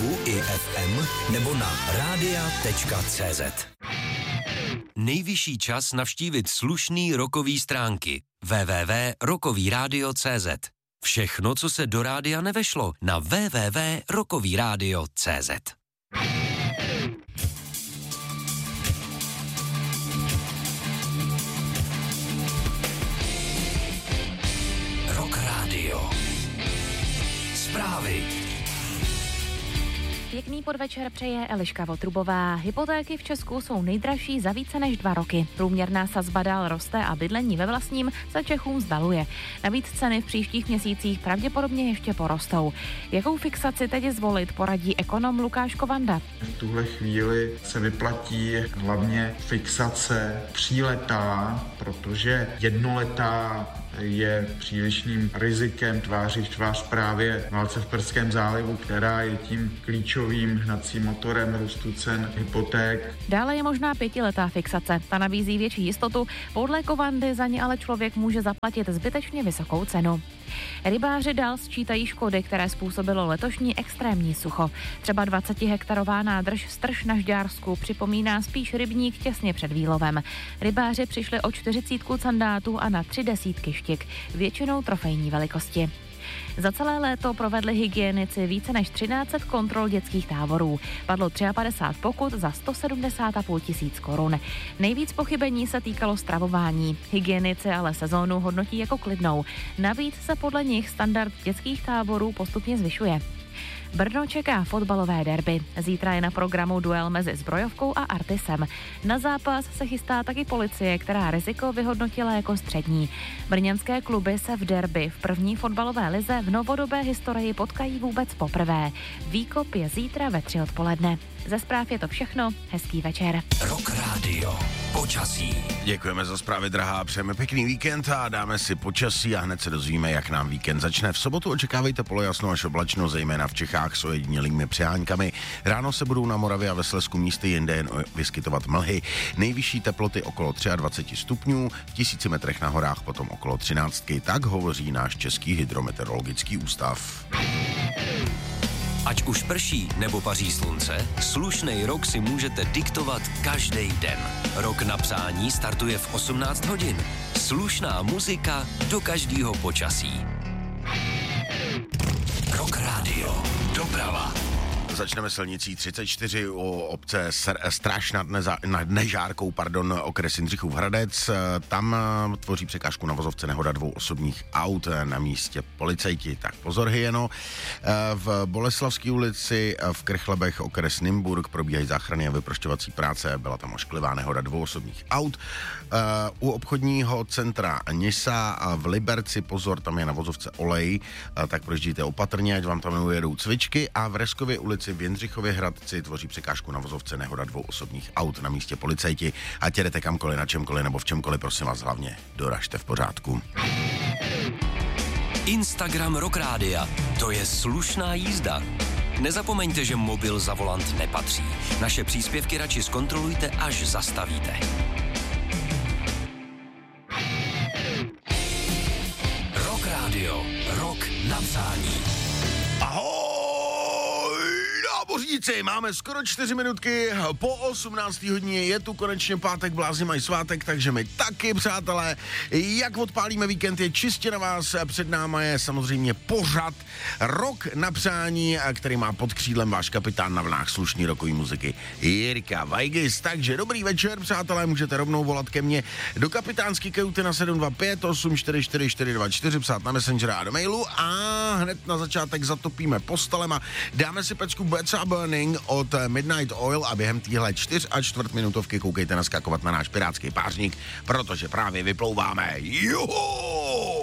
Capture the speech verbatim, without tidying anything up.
webu i ef em nebo na rádia tečka cé zet. Nejvyšší čas navštívit slušný rockový stránky w w w tečka rockový rádio tečka cé zet. Všechno, co se do rádia nevešlo, na w w w tečka rockový rádio tečka cé zet. Rock Radio. Zprávy. Pěkný podvečer přeje Eliška Votrubová. Hypotéky v Česku jsou nejdražší za více než dva roky. Průměrná sazba dál roste a bydlení ve vlastním se Čechům zdaluje. Navíc ceny v příštích měsících pravděpodobně ještě porostou. Jakou fixaci teď zvolit, poradí ekonom Lukáš Kovanda. V tuhle chvíli se vyplatí hlavně fixace tříletá, protože jednoletá je přílišným rizikem tváří v tvář právě válce v Perském zálivu, která je tím klíčovým hnacím motorem růstu cen hypoték. Dále je možná pětiletá fixace. Ta nabízí větší jistotu, podle Kovandy za ní ale člověk může zaplatit zbytečně vysokou cenu. Rybáři dál sčítají škody, které způsobilo letošní extrémní sucho. Třeba dvacetihektarová nádrž Strž na Žďársku připomíná spíš rybník těsně před výlovem. Rybáři přišli o čtyřicítku candátů a na tři desítky štik, většinou trofejní velikosti. Za celé léto provedli hygienici více než třináct set kontrol dětských táborů. Padlo padesát tři pokut za sto sedmdesát a půl tisíc korun. Nejvíc pochybení se týkalo stravování. Hygienici ale sezónu hodnotí jako klidnou. Navíc se podle nich standard dětských táborů postupně zvyšuje. Brno čeká fotbalové derby. Zítra je na programu duel mezi Zbrojovkou a Artisem. Na zápas se chystá taky policie, která riziko vyhodnotila jako střední. Brněnské kluby se v derby v první fotbalové lize v novodobé historii potkají vůbec poprvé. Výkop je zítra ve tři odpoledne. Ze zpráv je to všechno. Hezký večer. Rock Radio. Počasí. Děkujeme za zprávy, drahá. Přejeme pěkný víkend a dáme si počasí a hned se dozvíme, jak nám víkend začne. V sobotu očekávejte polojasno až oblačno, zejména v Čechách s ojedinělými přiháňkami. Ráno se budou na Moravě a ve Slezsku místy jinde jen vyskytovat mlhy. Nejvyšší teploty okolo dvacet tři stupňů, v tisíci metrech na horách potom okolo třináctky. Tak hovoří náš Český hydrometeorologický ústav. Ať už prší nebo paří slunce, slušnej rok si můžete diktovat každý den. Rok na přání startuje v osmnáct hodin. Slušná muzika do každého počasí. Rock Radio. Doprava. Začneme silnicí třicet čtyři u obce Stráž nad, Neza, nad Nežárkou, pardon, okres Jindřichův Hradec. Tam tvoří překážku na vozovce nehoda dvou osobních aut, na místě policajti. Tak pozor, hyeno. V Boleslavské ulici v Krychlebech okres Nymburk probíhají záchranné a vyprošťovací práce. Byla tam ošklivá nehoda dvou osobních aut. U obchodního centra Nisa v Liberci, pozor, tam je na vozovce olej, tak projíždíte opatrně, ať vám tam neujedou cvičky. A v Reskově ulici v Jindřichově Hradci tvoří překážku na vozovce nehoda dvou osobních aut, na místě policajti. Ať jedete kamkoliv, na čemkoliv nebo v čemkoliv, prosím vás, hlavně doražte v pořádku. Instagram Rock Rádia. To je slušná jízda. Nezapomeňte, že mobil za volant nepatří. Naše příspěvky radši zkontrolujte, až zastavíte. Rock Radio. Rock na přání. Námořníci, máme skoro čtyři minutky po osmnácté hodině, je tu konečně pátek, blázni mají svátek, takže my taky, přátelé. Jak odpálíme víkend, je čistě na vás, před náma je samozřejmě pořad Rok na přání, který má pod křídlem váš kapitán na vlnách slušný rokový muziky Jirka Vajgis. Takže dobrý večer, přátelé, můžete rovnou volat ke mně do kapitánský kajuty na sedm dva pět osm čtyři čtyři čtyři dva čtyři, psát na Messenger a do mailu a hned na začátek zatopíme postelem a dáme si pecku Beca Burning od Midnight Oil a během téhle čtyř a čtvrt minutovky koukejte naskakovat na náš pirátský pářník, protože právě vyplouváme. Juhu!